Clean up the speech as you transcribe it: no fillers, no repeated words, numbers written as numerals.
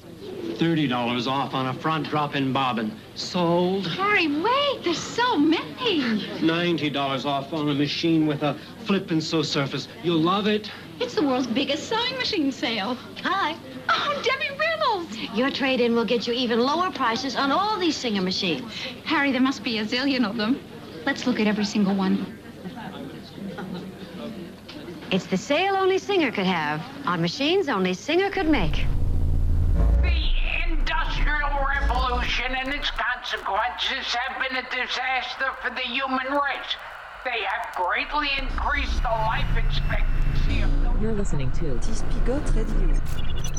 $30 off on a front drop-in bobbin. Sold. Harry, wait, there's so many. $90 off on a machine with a flip and sew surface. You'll love it. It's the world's biggest sewing machine sale. Hi. Oh, Debbie Reynolds. Your trade-in will get you even lower prices on all these Singer machines. Harry, there must be a zillion of them. Let's look at every single one. It's the sale only Singer could have on machines only Singer could make. The Industrial Revolution and its consequences have been a disaster for the human race. They have greatly increased the life expectancy of... You're listening to T-Spigot Radio.